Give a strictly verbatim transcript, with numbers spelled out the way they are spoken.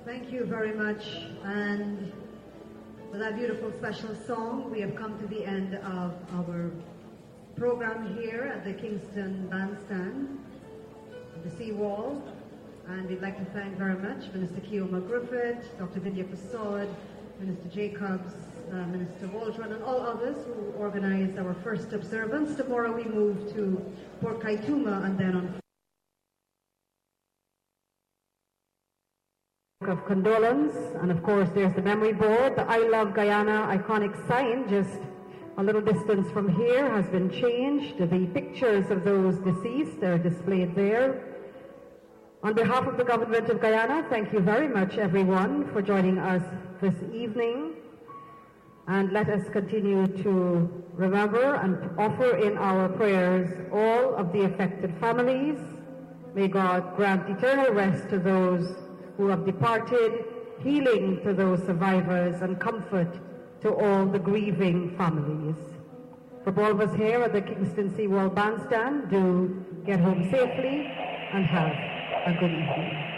Thank you very much. And with that beautiful special song, we have come to the end of our program here at the Kingston Bandstand, the Seawall. And we'd like to thank very much Minister Keoma Griffith, Doctor Vidya Prasad, Minister Jacobs, uh, Minister Waldron, and all others who organized our first observance. Tomorrow we move to Port Kaituma and then on of condolence. And of course there's the memory board. The I Love Guyana iconic sign just a little distance from here has been changed. The pictures of those deceased are displayed there. On behalf of the Government of Guyana, thank you very much everyone for joining us this evening. And let us continue to remember and offer in our prayers all of the affected families. May God grant eternal rest to those who have departed, healing to those survivors, and comfort to all the grieving families. For all of us here at the Kingston Seawall Bandstand, do get home safely and have a good evening.